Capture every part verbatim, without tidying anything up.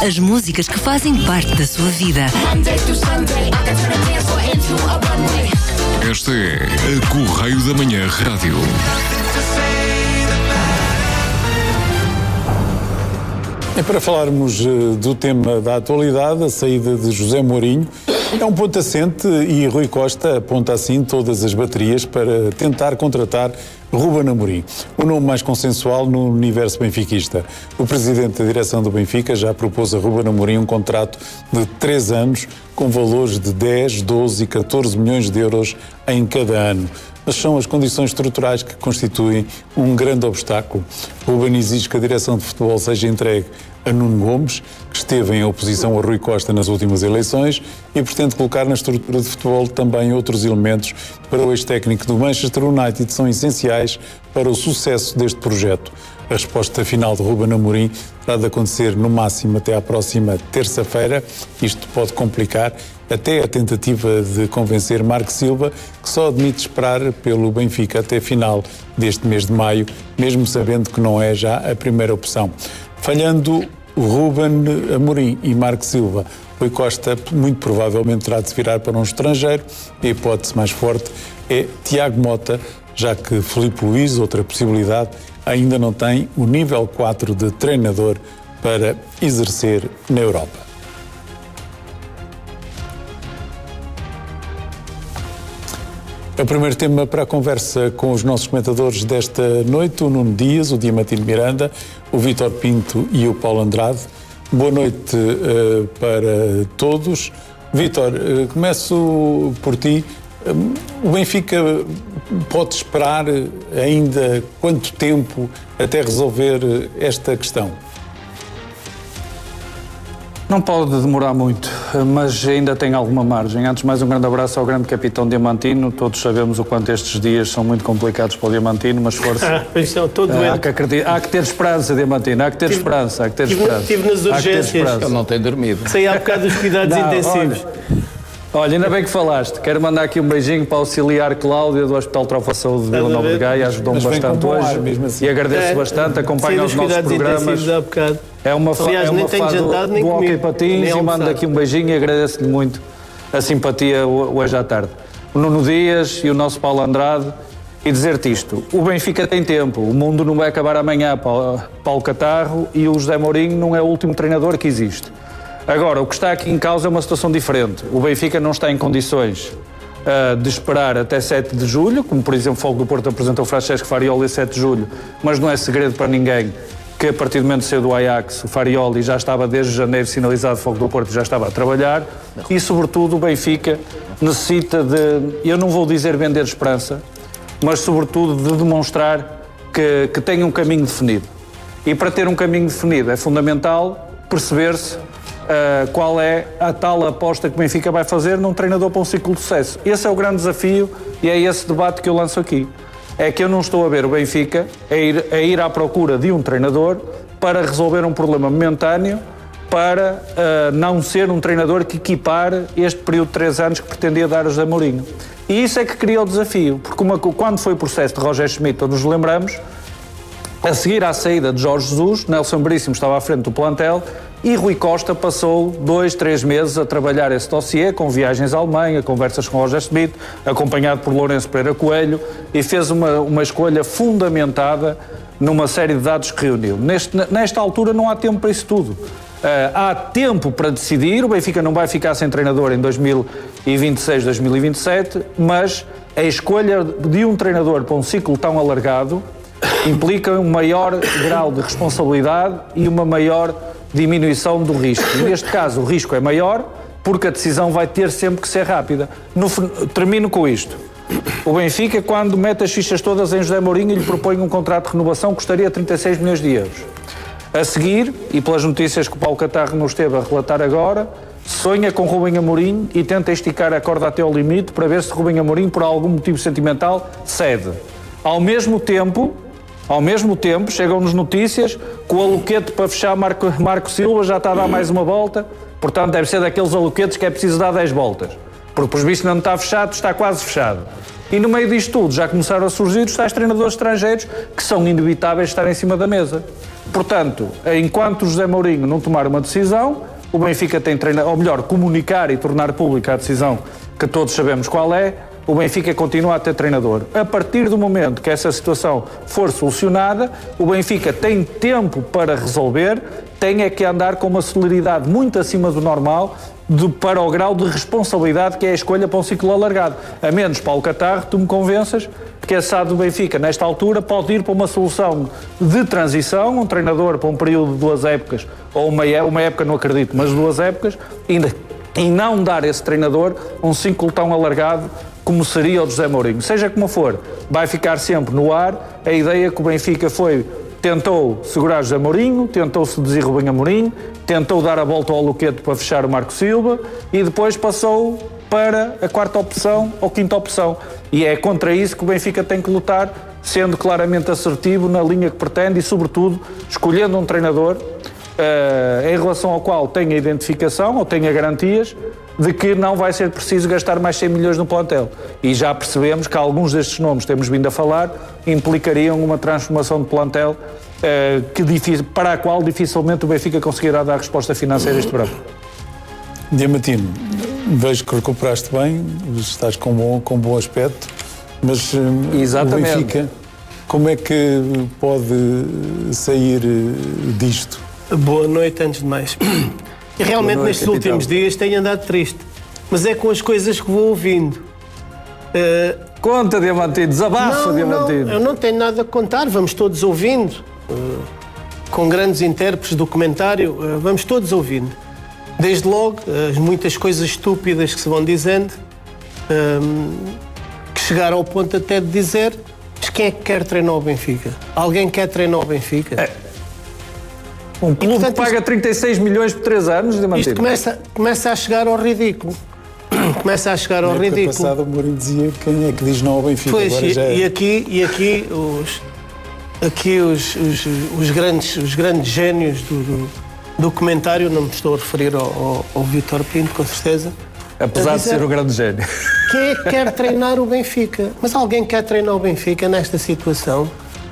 As músicas que fazem parte da sua vida. Esta é a Correio da Manhã Rádio. É para falarmos do tema da atualidade, a saída de José Mourinho. É um ponto assente e Rui Costa aponta assim todas as baterias para tentar contratar Ruben Amorim, o nome mais consensual no universo benfiquista. O presidente da direção do Benfica já propôs a Ruben Amorim um contrato de três anos com valores de dez, doze e catorze milhões de euros em cada ano. Mas são as condições estruturais que constituem um grande obstáculo. Ruben exige que a direção de futebol seja entregue a Nuno Gomes, que esteve em oposição a Rui Costa nas últimas eleições e pretende colocar na estrutura de futebol também outros elementos para o ex-técnico do Manchester United que são essenciais para o sucesso deste projeto. A resposta final de Ruben Amorim terá de acontecer no máximo até à próxima terça-feira. Isto pode complicar até a tentativa de convencer Marco Silva, que só admite esperar pelo Benfica até final deste mês de maio, mesmo sabendo que não é já a primeira opção. Falhando Ruben Amorim e Marco Silva, Rui Costa muito provavelmente terá de se virar para um estrangeiro. A hipótese mais forte é Tiago Mota, já que Filipe Luís, outra possibilidade, ainda não tem o nível quatro de treinador para exercer na Europa. É o primeiro tema para a conversa com os nossos comentadores desta noite, o Nuno Dias, o Diamantino Miranda, o Vítor Pinto e o Paulo Andrade. Boa noite uh, para todos. Vítor, uh, começo por ti. Um, o Benfica pode esperar ainda quanto tempo até resolver esta questão? Não pode demorar muito, mas ainda tem alguma margem. Antes de mais, um grande abraço ao grande capitão Diamantino. Todos sabemos o quanto estes dias são muito complicados para o Diamantino, mas força. Ah, há, que acreditar, há que ter esperança, Diamantino. Há que ter tive, esperança. Há que ter tive, esperança. Estive nas urgências. Ele não tem dormido. Saí há bocado dos cuidados não, intensivos. Olha, olha, ainda bem que falaste. Quero mandar aqui um beijinho para a auxiliar Cláudia do Hospital de Trofa Saúde de Vila Nova de Gaia. Ajudou-me bastante hoje assim. E agradeço é, bastante. Acompanha os nossos programas. É uma, Aliás, é uma fã do, do Hockey Patins e mando aqui um beijinho e agradeço-lhe muito a simpatia hoje à tarde. O Nuno Dias e o nosso Paulo Andrade. E dizer-te isto, o Benfica tem tempo, o mundo não vai acabar amanhã, Paulo Catarro, e o José Mourinho não é o último treinador que existe. Agora, o que está aqui em causa é uma situação diferente. O Benfica não está em condições uh, de esperar até sete de julho, como por exemplo o Fogo do Porto apresentou o Francesco Farioli a sete de julho, mas não é segredo para ninguém que a partir do momento de ser do Ajax, o Farioli já estava desde janeiro sinalizado, o Fogo do Porto já estava a trabalhar e sobretudo o Benfica necessita de, eu não vou dizer vender esperança, mas sobretudo de demonstrar que, que tem um caminho definido. E para ter um caminho definido é fundamental perceber-se Uh, qual é a tal aposta que o Benfica vai fazer num treinador para um ciclo de sucesso. Esse é o grande desafio e é esse debate que eu lanço aqui. É que eu não estou a ver o Benfica a ir, a ir à procura de um treinador para resolver um problema momentâneo, para uh, não ser um treinador que equipare este período de três anos que pretendia dar a José Mourinho. E isso é que cria o desafio, porque uma, quando foi o processo de Roger Schmidt, todos nos lembramos, a seguir à saída de Jorge Jesus, Nelson Veríssimo estava à frente do plantel e Rui Costa passou dois, três meses a trabalhar esse dossiê, com viagens à Alemanha, conversas com Roger Schmidt, acompanhado por Lourenço Pereira Coelho, e fez uma, uma escolha fundamentada numa série de dados que reuniu. Neste, nesta altura não há tempo para isso tudo. Uh, há tempo para decidir, o Benfica não vai ficar sem treinador em dois mil e vinte e seis, dois mil e vinte e sete, mas a escolha de um treinador para um ciclo tão alargado implica um maior grau de responsabilidade e uma maior diminuição do risco. E neste caso o risco é maior porque a decisão vai ter sempre que ser rápida. No, termino com isto. O Benfica, quando mete as fichas todas em José Mourinho, lhe propõe um contrato de renovação que custaria trinta e seis milhões de euros. A seguir, e pelas notícias que o Paulo Catarro nos esteve a relatar agora, sonha com Rubem Amorim e tenta esticar a corda até ao limite para ver se Rubem Amorim, por algum motivo sentimental, cede. Ao mesmo tempo... Ao mesmo tempo, chegam-nos notícias que o aluquete para fechar Marco, Marco Silva já está a dar mais uma volta, portanto deve ser daqueles aluquetes que é preciso dar dez voltas, porque por visto não está fechado, está quase fechado. E no meio disto tudo já começaram a surgir os tais treinadores estrangeiros que são inevitáveis estar em cima da mesa. Portanto, enquanto José Mourinho não tomar uma decisão, o Benfica tem treinador, ou melhor, comunicar e tornar pública a decisão que todos sabemos qual é, o Benfica continua a ter treinador. A partir do momento que essa situação for solucionada, o Benfica tem tempo para resolver, tem é que andar com uma celeridade muito acima do normal de, para o grau de responsabilidade que é a escolha para um ciclo alargado. A menos, Paulo Catarro, tu me convenças que a S A D do Benfica, nesta altura, pode ir para uma solução de transição, um treinador para um período de duas épocas, ou uma, uma época, não acredito, mas duas épocas, ainda, e não dar a esse treinador um ciclo tão alargado como seria o José Mourinho. Seja como for, vai ficar sempre no ar a ideia que o Benfica foi, tentou segurar José Mourinho, tentou seduzir Rubem Amorim, tentou dar a volta ao Luquete para fechar o Marco Silva e depois passou para a quarta opção ou quinta opção. E é contra isso que o Benfica tem que lutar, sendo claramente assertivo na linha que pretende e, sobretudo, escolhendo um treinador uh, em relação ao qual tenha identificação ou tenha garantias de que não vai ser preciso gastar mais cem milhões no plantel. E já percebemos que alguns destes nomes que temos vindo a falar implicariam uma transformação de plantel uh, que, para a qual dificilmente o Benfica conseguirá dar resposta financeira este verão. Diamantino, vejo que recuperaste bem, estás com bom, com bom aspecto, mas Exatamente. o Benfica, como é que pode sair disto? Boa noite, antes de mais. E realmente noite, nestes capitão. últimos dias tenho andado triste, mas é com as coisas que vou ouvindo. Uh, Conta, Diamantino, desabafa, não, Diamantino. não, eu não tenho nada a contar, vamos todos ouvindo, uh, com grandes intérpretes do comentário, uh, vamos todos ouvindo. Desde logo, as muitas coisas estúpidas que se vão dizendo, um, que chegaram ao ponto até de dizer, mas quem é que quer treinar o Benfica? Alguém quer treinar o Benfica? É. Um clube portanto, que paga isto, trinta e seis milhões por três anos, Diamantino. Isto começa, começa a chegar ao ridículo. Começa a chegar ao Na época ridículo. passada o Mourinho dizia quem é que diz não ao Benfica. Pois, Agora e, já é. e aqui, e aqui, os, aqui os, os, os, grandes, os grandes génios do, do, do comentário, não me estou a referir ao, ao, ao Vítor Pinto, com certeza. Apesar de ser o grande gênio. Quem é que quer treinar o Benfica? Mas alguém quer treinar o Benfica nesta situação?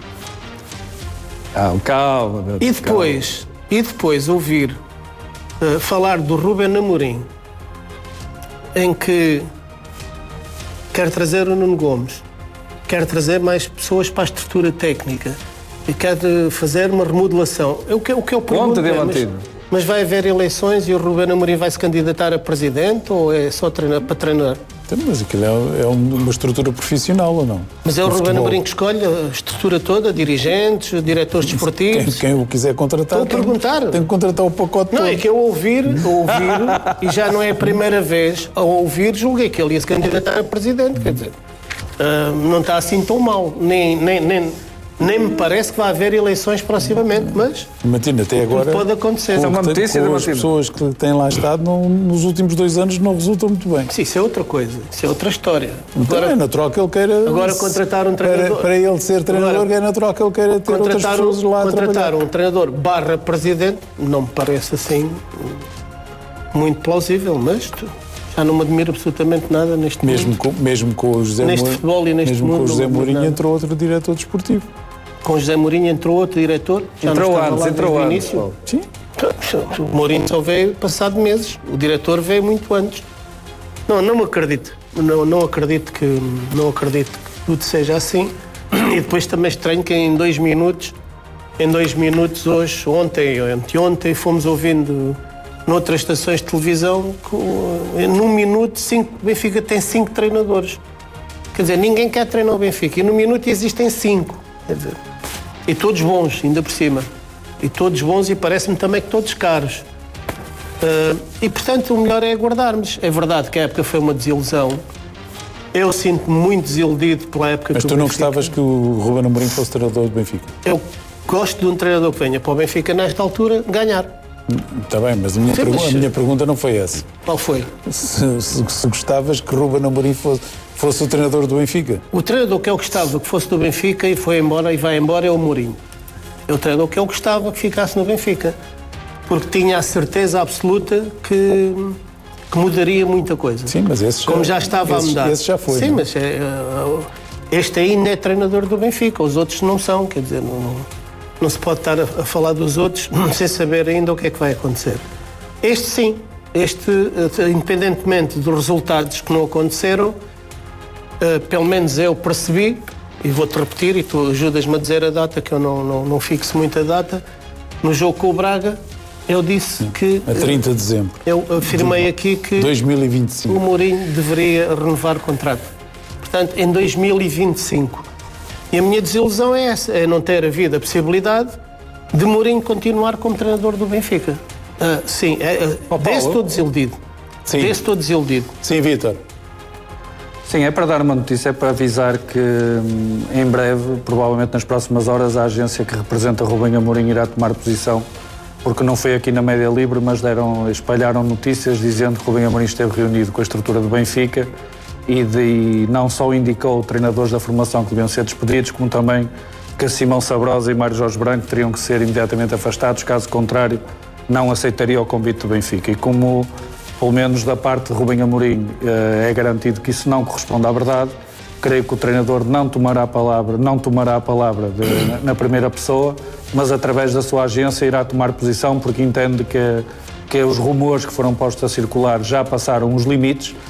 Ah, calma, meu E depois, e depois ouvir uh, falar do Rubem Amorim, em que quer trazer o Nuno Gomes, quer trazer mais pessoas para a estrutura técnica e quer fazer uma remodelação. O que, o que eu pergunto é, mas, mas vai haver eleições e o Rubem Amorim vai se candidatar a presidente ou é só treinar, para treinar? Mas aquilo é, é uma estrutura profissional ou não? Mas é o Rubem Amorim que escolhe a estrutura toda, dirigentes, diretores desportivos. Quem, quem o quiser contratar, Estou a perguntar. Tem, tem que contratar o pacote Não, todo. é que eu ouvir, ouvir e já não é a primeira vez, ao ouvir, julguei que ele ia se candidatar a presidente. Quer dizer, uh, não está assim tão mal. Nem, nem, nem, nem me parece que vai haver eleições proximamente, mas Matina, até agora pode acontecer. Com, É uma notícia com da as Matina. pessoas que têm lá estado não, nos últimos dois anos não resultam muito bem. Sim, isso é outra coisa, isso é outra história. Então é natural que ele queira... agora contratar um treinador... Para, para ele ser treinador, Agora, é natural que ele queira ter outras pessoas lá a Contratar trabalhar. um treinador barra presidente não me parece assim muito plausível, mas já não me admiro absolutamente nada neste Mesmo mundo. com, mesmo com o José Neste Mourinho, futebol e neste mesmo mundo com o José não muda Mourinho nada. entrou outro diretor desportivo. Com José Mourinho entrou outro diretor. Já Entrou não estava antes, lá entrou desde o antes, início. Paulo. Sim. O Mourinho só veio passado meses. O diretor veio muito antes. Não, não acredito. Não, não acredito que não acredito que tudo seja assim. E depois também estranho que em dois minutos, em dois minutos hoje, ontem, anteontem, fomos ouvindo noutras estações de televisão que num minuto cinco, o Benfica tem cinco treinadores. Quer dizer, ninguém quer treinar o Benfica. E no minuto existem cinco. Quer dizer, e todos bons, ainda por cima. E todos bons e parece-me também que todos caros. Uh, e, portanto, o melhor é aguardarmos. É verdade que a época foi uma desilusão. Eu sinto-me muito desiludido pela época Mas que tu o não Benfica... gostavas que o Rubén Amorim fosse treinador do Benfica? Eu gosto de um treinador que venha para o Benfica, nesta altura, ganhar. Está bem, mas a minha, Sim, pergu- mas- a minha pergunta não foi essa. Qual foi? Se, se- se gostavas que Rubén Amorim fosse, fosse o treinador do Benfica? O treinador que eu gostava que fosse do Benfica e foi embora e vai embora é o Mourinho. É o treinador que eu gostava que ficasse no Benfica. Porque tinha a certeza absoluta que, que mudaria muita coisa. Sim, mas esse já, Como já estava esse, a mudar. Esse já foi. Sim, não? mas é, este ainda é treinador do Benfica, os outros não são, quer dizer, não, não se pode estar a, a falar dos outros sem saber ainda o que é que vai acontecer. Este sim, este, independentemente dos resultados que não aconteceram, uh, pelo menos eu percebi, e vou-te repetir, e tu ajudas-me a dizer a data, que eu não, não, não fixo muito a data, no jogo com o Braga, eu disse sim, que... A trinta de dezembro. Eu afirmei de aqui que dois mil e vinte e cinco. O Mourinho deveria renovar o contrato. Portanto, em dois mil e vinte e cinco. E a minha desilusão é essa, é não ter havido a possibilidade de Mourinho continuar como treinador do Benfica. Uh, sim, é, é, oh, desse estou desiludido. Sim. Desse estou desiludido. Sim, Vítor. Sim, é para dar uma notícia, é para avisar que em breve, provavelmente nas próximas horas, a agência que representa Rubem Amorim irá tomar posição, porque não foi aqui na Média Livre, mas deram, espalharam notícias dizendo que Rubem Amorim esteve reunido com a estrutura do Benfica e, de, e não só indicou treinadores da formação que deviam ser despedidos, como também que Simão Sabrosa e Mário Jorge Branco teriam que ser imediatamente afastados, caso contrário não aceitaria o convite do Benfica. E como, pelo menos da parte de Rubem Amorim, é garantido que isso não corresponde à verdade, creio que o treinador não tomará a palavra, não tomará a palavra de, na, na primeira pessoa, mas através da sua agência irá tomar posição, porque entende que, que os rumores que foram postos a circular já passaram os limites